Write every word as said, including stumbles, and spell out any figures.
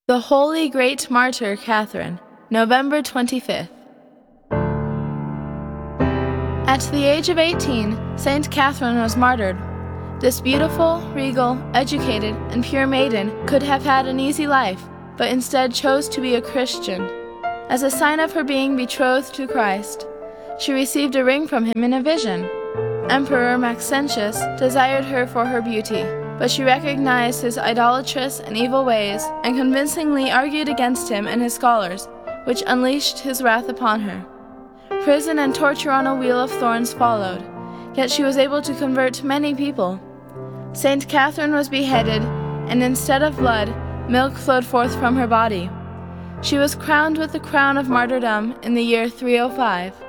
The Holy Great Martyr Catherine, November twenty-fifth. At the age of eighteen, Saint Catherine was martyred. This beautiful, regal, educated, and pure maiden could have had an easy life, but instead chose to be a Christian. As a sign of her being betrothed to Christ, she received a ring from him in a vision. Emperor Maxentius desired her for her beauty, but she recognized his idolatrous and evil ways and convincingly argued against him and his scholars, which unleashed his wrath upon her. Prison and torture on a wheel of thorns followed, yet she was able to convert many people. Saint Catherine was beheaded, and instead of blood, milk flowed forth from her body. She was crowned with the crown of martyrdom in the year three oh five.